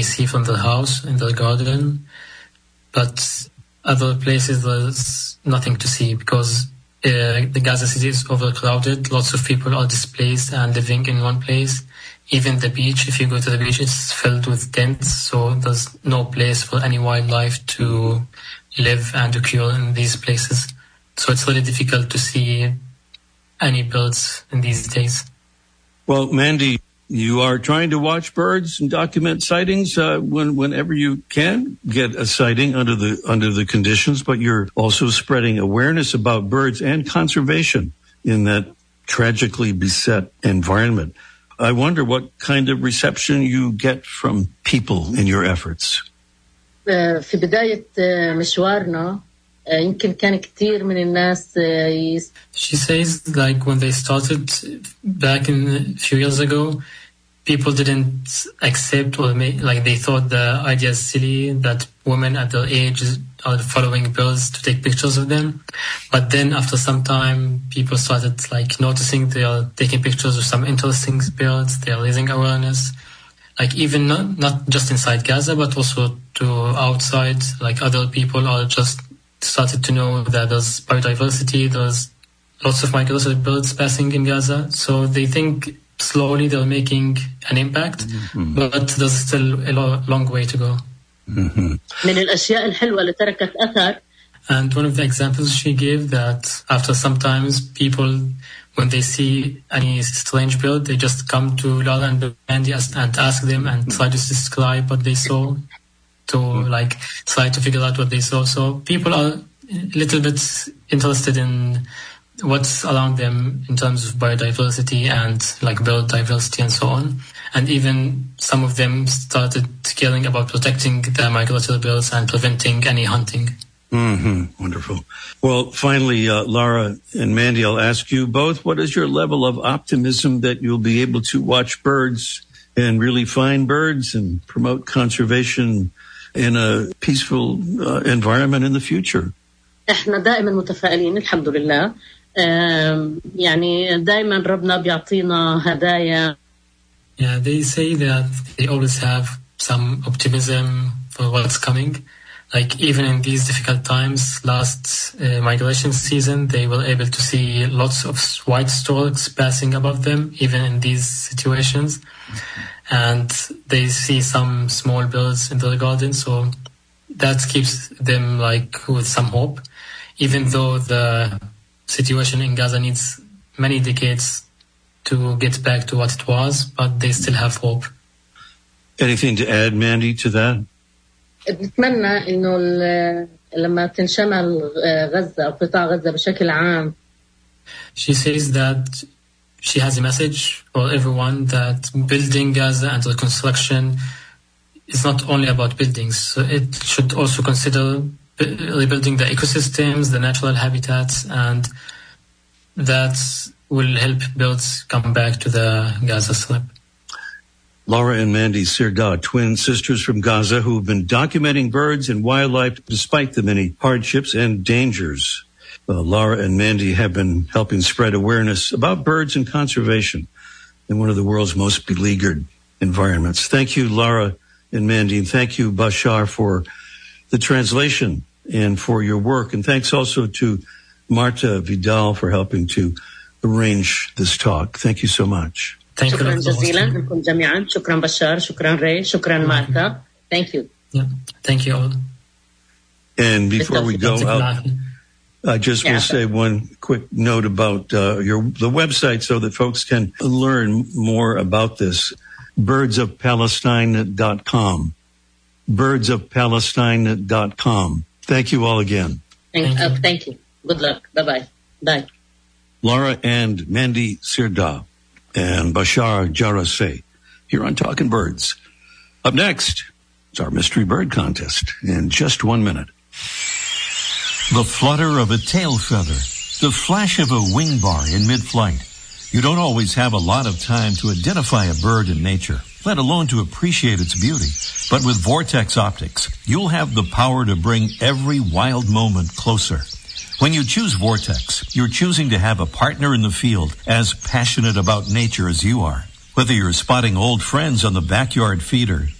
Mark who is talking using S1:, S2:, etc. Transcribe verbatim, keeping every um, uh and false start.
S1: they see from their house in their garden. But other places there's nothing to see because uh, the Gaza city is overcrowded. Lots of people are displaced and living in one place. Even the beach, if you go to the beach, it's filled with tents, so there's no place for any wildlife to live and occur in these places. So it's really difficult to see any birds in these days.
S2: Well, Mandy, you are trying to watch birds and document sightings uh, when, whenever you can get a sighting under the under the conditions, but you're also spreading awareness about birds and conservation in that tragically beset environment. I wonder what kind of reception you get from people in your efforts.
S3: في بداية مشوارنا يمكن كان كتير من الناس.
S1: She says like when they started back in a few years ago, people didn't accept or make, like they thought the idea is silly that women at their age are following birds to take pictures of them. But then after some time, people started like noticing they are taking pictures of some interesting birds. They are raising awareness, like even not, not just inside Gaza, but also to outside, like other people are just started to know that there's biodiversity, there's lots of migratory birds passing in Gaza. So they think slowly they're making an impact, mm-hmm. but there's still a lo- long way to go.
S3: Mm-hmm. من الأشياء الحلوة اللي تركت أثر.
S1: And one of the examples she gave that after sometimes people, when they see any strange bird, they just come to Lara and Mandy and ask them and try to describe what they saw, to like try to figure out what they saw. So people are a little bit interested in what's around them in terms of biodiversity and like bird diversity and so on. And even some of them started caring about protecting the migratory birds and preventing any hunting.
S2: Mm-hmm. Wonderful. Well, finally, uh, Lara and Mandy, I'll ask you both, what is your level of optimism that you'll be able to watch birds and really find birds and promote conservation in a peaceful uh, environment in the future?
S3: احنا دائما متفائلين الحمد لله. يعني دائما ربنا بيعطينا هدايا.
S1: Yeah, they say that they always have some optimism for what's coming. Like even in these difficult times, last uh, migration season, they were able to see lots of white storks passing above them, even in these situations. And they see some small birds in their garden, so that keeps them like with some hope. Even though the situation in Gaza needs many decades to get back to what it was, but they still have hope.
S2: Anything to add, Mandy, to that?
S3: بنتمنى إنه لما تنشمل غزة أو قطاع غزة بشكل عام.
S1: She says that she has a message for everyone that building Gaza and reconstruction is not only about buildings. So it should also consider rebuilding the ecosystems, the natural habitats, and that will help birds come back to the Gaza Strip.
S2: Lara and Mandy Sirda, twin sisters from Gaza who have been documenting birds and wildlife despite the many hardships and dangers. Uh, Lara and Mandy have been helping spread awareness about birds and conservation in one of the world's most beleaguered environments. Thank you, Lara and Mandy, and thank you, Bashar, for the translation and for your work. And thanks also to Marta Vidal for helping to arrange this talk. Thank you so much.
S1: Thank
S3: شكرا
S1: you.
S3: جزيلا لكم جميعا. شكرا بشار. شكرا ري. شكرا مارتا. Thank you.
S1: Yeah. Thank you all.
S2: And before we go out, I just
S3: Yeah.
S2: will say one quick note about uh, your the website so that folks can learn more about this. birds of palestine dot com. birds of palestine dot com. Thank you all again.
S3: Thank, uh, thank you. Good luck. Bye-bye. Bye.
S2: Lara and Mandy Sirda and Bashar Jaraseh here on Talking Birds. Up next, it's our Mystery Bird Contest in just one minute.
S4: The flutter of a tail feather, the flash of a wing bar in mid-flight. You don't always have a lot of time to identify a bird in nature, let alone to appreciate its beauty. But with Vortex Optics, you'll have the power to bring every wild moment closer. When you choose Vortex, you're choosing to have a partner in the field as passionate about nature as you are. Whether you're spotting old friends on the backyard feeder,